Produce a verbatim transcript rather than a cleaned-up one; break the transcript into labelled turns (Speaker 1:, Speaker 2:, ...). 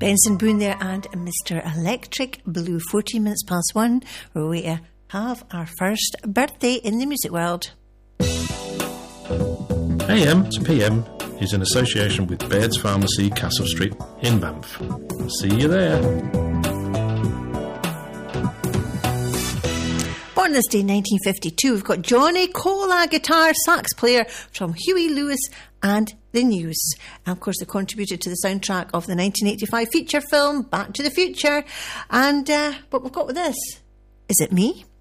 Speaker 1: Benson Boone there and Mister Electric Blue. fourteen minutes past one. We're way to have our first birthday in the music world.
Speaker 2: A M to P M is in association with Baird's Pharmacy, Castle Street in Banff. See you there.
Speaker 1: Born this day, nineteen fifty-two, we've got Johnny Cola, guitar, sax player from Huey Lewis and the News. And of course, they contributed to the soundtrack of the nineteen eighty-five feature film Back to the Future. And uh, what we've got with this, Is It Me?